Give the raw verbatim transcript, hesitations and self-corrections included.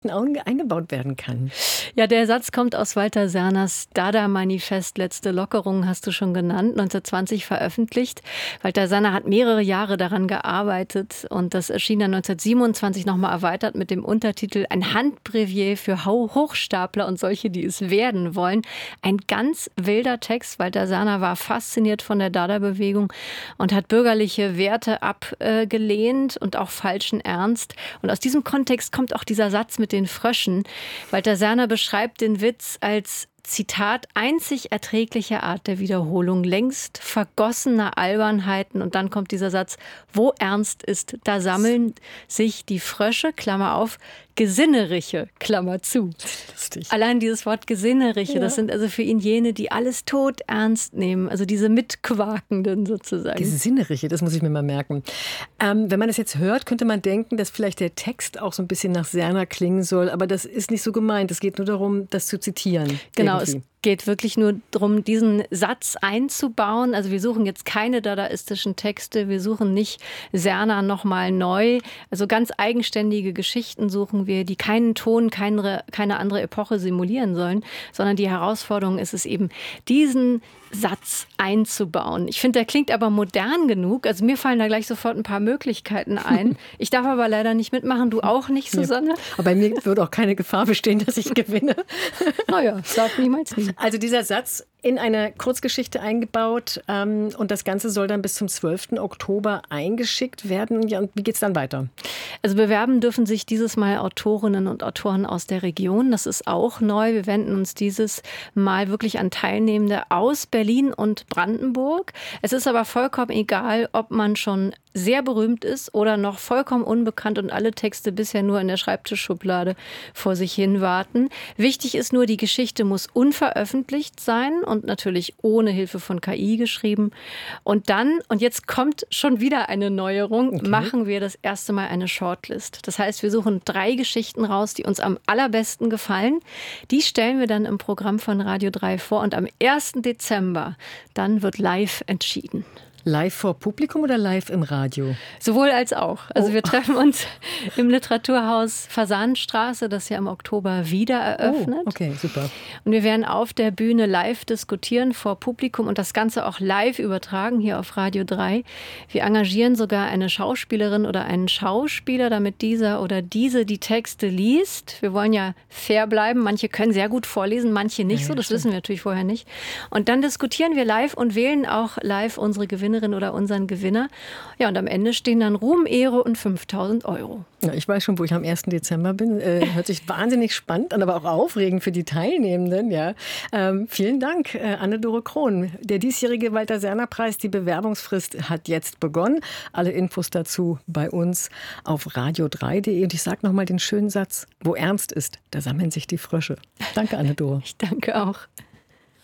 eingebaut werden kann. Ja, der Satz kommt aus Walter Serners Dada-Manifest, letzte Lockerung, hast du schon genannt, neunzehnhundertzwanzig veröffentlicht. Walter Serner hat mehrere Jahre daran gearbeitet und das erschien dann neunzehnhundertsiebenundzwanzig nochmal erweitert mit dem Untertitel Ein Handbrevier für Hochstapler und solche, die es werden wollen. Ein ganz wilder Text. Walter Serner war fasziniert von der Dada-Bewegung und hat bürgerliche Werte abgelehnt und auch falschen Ernst. Und aus diesem Kontext kommt auch dieser Satz mit den Fröschen. Walter Serner beschreibt den Witz als Zitat, einzig erträgliche Art der Wiederholung, längst vergossener Albernheiten. Und dann kommt dieser Satz, wo ernst ist, da sammeln sich die Frösche, Klammer auf, Gesinneriche, Klammer zu. Lustig. Allein dieses Wort Gesinneriche, ja. Das sind also für ihn jene, die alles tot ernst nehmen, also diese Mitquakenden sozusagen. Gesinneriche, das muss ich mir mal merken. Ähm, wenn man das jetzt hört, könnte man denken, dass vielleicht der Text auch so ein bisschen nach Serner klingen soll, aber das ist nicht so gemeint. Es geht nur darum, das zu zitieren. Genau, irgendwie. Es geht wirklich nur darum, diesen Satz einzubauen. Also wir suchen jetzt keine dadaistischen Texte, wir suchen nicht Serner nochmal neu. Also ganz eigenständige Geschichten suchen wir, die keinen Ton, keine, keine andere Epoche simulieren sollen, sondern die Herausforderung ist es eben, diesen Satz einzubauen. Ich finde, der klingt aber modern genug. Also mir fallen da gleich sofort ein paar Möglichkeiten ein. Ich darf aber leider nicht mitmachen. Du auch nicht, Susanne? Ja. Aber bei mir würde auch keine Gefahr bestehen, dass ich gewinne. Naja, sag niemals nie. Also dieser Satz in eine Kurzgeschichte eingebaut ähm, und das Ganze soll dann bis zum zwölften Oktober eingeschickt werden. Ja, und wie geht's dann weiter? Also bewerben dürfen sich dieses Mal Autorinnen und Autoren aus der Region. Das ist auch neu. Wir wenden uns dieses Mal wirklich an Teilnehmende aus Berlin und Brandenburg. Es ist aber vollkommen egal, ob man schon sehr berühmt ist oder noch vollkommen unbekannt und alle Texte bisher nur in der Schreibtischschublade vor sich hin warten. Wichtig ist nur, die Geschichte muss unveröffentlicht sein und natürlich ohne Hilfe von K I geschrieben. Und dann, und jetzt kommt schon wieder eine Neuerung, okay. machen wir das erste Mal eine Shortlist. Das heißt, wir suchen drei Geschichten raus, die uns am allerbesten gefallen. Die stellen wir dann im Programm von Radio drei vor und am ersten Dezember, dann wird live entschieden. Live vor Publikum oder live im Radio? Sowohl als auch. Also oh. wir treffen uns im Literaturhaus Fasanenstraße, das ja im Oktober wieder eröffnet. Oh, okay, super. Und wir werden auf der Bühne live diskutieren vor Publikum und das Ganze auch live übertragen hier auf Radio drei. Wir engagieren sogar eine Schauspielerin oder einen Schauspieler, damit dieser oder diese die Texte liest. Wir wollen ja fair bleiben. Manche können sehr gut vorlesen, manche nicht ja, so. Das stimmt. Wissen wir natürlich vorher nicht. Und dann diskutieren wir live und wählen auch live unsere Gewinner oder unseren Gewinner. Ja, und am Ende stehen dann Ruhm, Ehre und fünftausend Euro. Ja, ich weiß schon, wo ich am ersten Dezember bin. Äh, hört sich wahnsinnig spannend an, aber auch aufregend für die Teilnehmenden. Ja. Ähm, vielen Dank, äh, Anne-Dore Krohn. Der diesjährige Walter-Serner-Preis, die Bewerbungsfrist hat jetzt begonnen. Alle Infos dazu bei uns auf radio drei punkt de. Und ich sage nochmal den schönen Satz, wo ernst ist, da sammeln sich die Frösche. Danke, Anne-Dore. Ich danke auch.